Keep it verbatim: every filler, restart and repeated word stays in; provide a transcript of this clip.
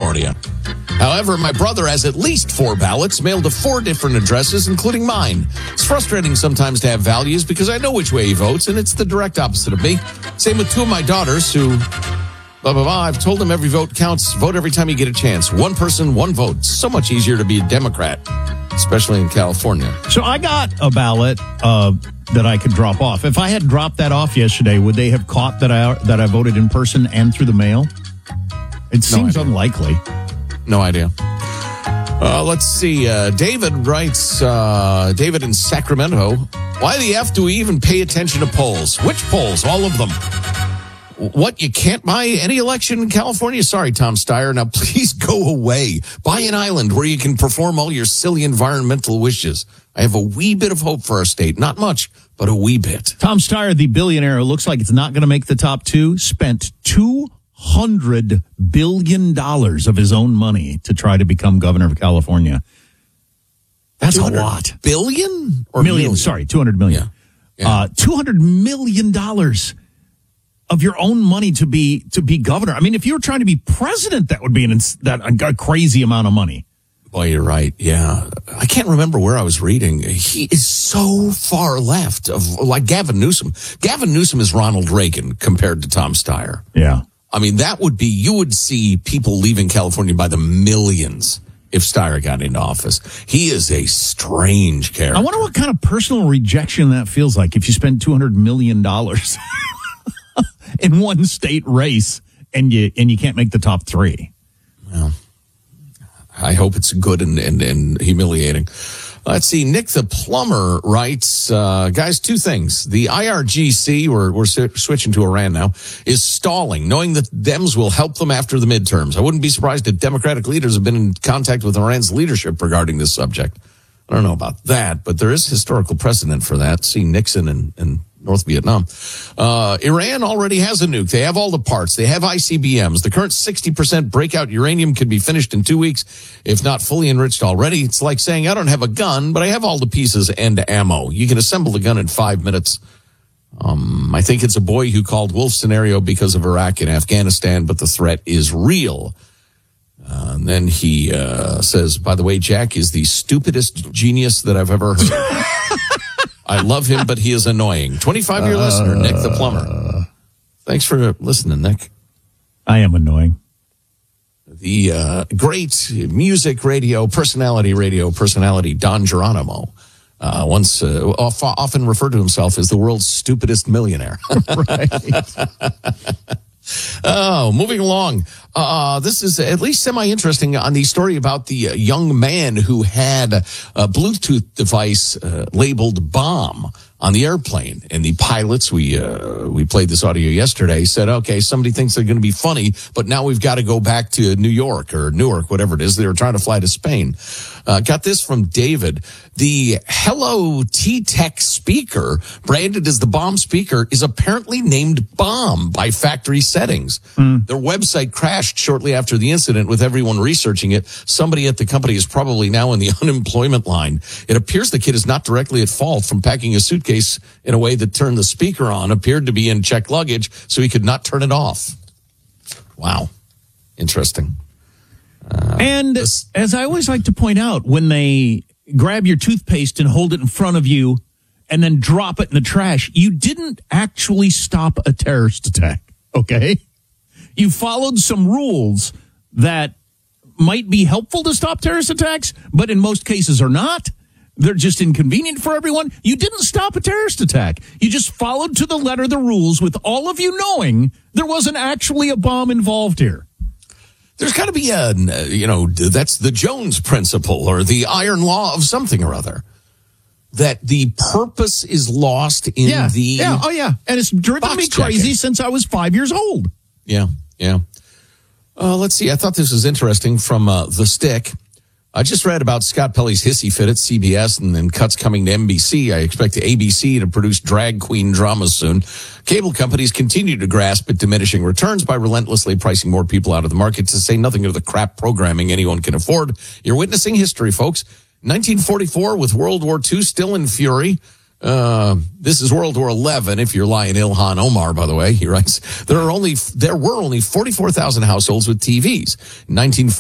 California. However, my brother has at least four ballots mailed to four different addresses, including mine. It's frustrating sometimes to have values because I know which way he votes, and it's the direct opposite of me. Same with two of my daughters who, blah, blah, blah. I've told them every vote counts. Vote every time you get a chance. One person, one vote. It's so much easier to be a Democrat, especially in California. So I got a ballot uh, that I could drop off. If I had dropped that off yesterday, would they have caught that I that I voted in person and through the mail? It seems No unlikely. No idea. Uh, let's see. Uh, David writes, uh, David in Sacramento, why the F do we even pay attention to polls? Which polls? All of them. What, you can't buy any election in California? Sorry, Tom Steyer. Now, please go away. Buy an island where you can perform all your silly environmental wishes. I have a wee bit of hope for our state. Not much, but a wee bit. Tom Steyer, the billionaire who looks like it's not going to make the top two, spent two hundred billion dollars of his own money to try to become governor of California. That's a lot. Billion? Or million, million? sorry, two hundred million. Yeah. Yeah. Uh, two hundred million dollars of your own money to be to be governor. I mean, if you were trying to be president, that would be an ins- that a crazy amount of money. Boy, you're right. Yeah. I can't remember where I was reading. He is so far left of like Gavin Newsom. Gavin Newsom is Ronald Reagan compared to Tom Steyer. Yeah. I mean, that would be, you would see people leaving California by the millions if Steyer got into office. He is a strange character. I wonder what kind of personal rejection that feels like if you spend two hundred million dollars in one state race and you and you can't make the top three. Well, I hope it's good and, and, and humiliating. Let's see. Nick the plumber writes, uh, guys, two things. The I R G C, we're, we're switching to Iran now, is stalling, knowing that Dems will help them after the midterms. I wouldn't be surprised if Democratic leaders have been in contact with Iran's leadership regarding this subject. I don't know about that, but there is historical precedent for that. See Nixon and, and North Vietnam. Uh, Iran already has a nuke. They have all the parts. They have I C B Ms. The current sixty percent breakout uranium could be finished in two weeks, if not fully enriched already. It's like saying, I don't have a gun, but I have all the pieces and ammo. You can assemble the gun in five minutes. Um, I think it's a boy who called wolf scenario because of Iraq and Afghanistan, but the threat is real. Uh, and then he uh, says, by the way, Jack is the stupidest genius that I've ever heard. I love him, but he is annoying. twenty-five-year uh, listener, Nick the plumber. Thanks for listening, Nick. I am annoying. The uh, great music radio, personality radio personality, Don Geronimo, uh, once uh, often referred to himself as the world's stupidest millionaire. Right. Oh, moving along. Uh, this is at least semi-interesting on the story about the uh, young man who had a Bluetooth device uh, labeled bomb on the airplane. And the pilots, we uh, we played this audio yesterday, said, okay, somebody thinks they're going to be funny, but now we've got to go back to New York or Newark, whatever it is. They were trying to fly to Spain. Uh, got this from David. The Hello T-Tech speaker, branded as the bomb speaker, is apparently named Bomb by factory settings. Mm. Their website crashed shortly after the incident with everyone researching it. Somebody at the company is probably now in the unemployment line. It appears the kid is not directly at fault from packing a suitcase in a way that turned the speaker on, appeared to be in checked luggage, so he could not turn it off. Wow. Interesting. Uh, and this, as I always like to point out, when they grab your toothpaste and hold it in front of you and then drop it in the trash, you didn't actually stop a terrorist attack, okay? You followed some rules that might be helpful to stop terrorist attacks, but in most cases are not. They're just inconvenient for everyone. You didn't stop a terrorist attack. You just followed to the letter the rules with all of you knowing there wasn't actually a bomb involved here. There's got to be a, you know, that's the Jones principle or the iron law of something or other. That the purpose is lost in yeah, the yeah, oh yeah, and it's driven me crazy checking. Since I was five years old. Yeah, yeah. Uh, let's see. I thought this was interesting from uh, The Stick. I just read about Scott Pelley's hissy fit at C B S and then cuts coming to N B C. I expect A B C to produce drag queen dramas soon. Cable companies continue to grasp at diminishing returns by relentlessly pricing more people out of the market, to say nothing of the crap programming anyone can afford. You're witnessing history, folks. nineteen forty-four with World War Two still in fury. Uh, this is World War Eleven. If you're lying, Ilhan Omar, by the way, he writes, there are only, there were only forty-four thousand households with T Vs. nineteen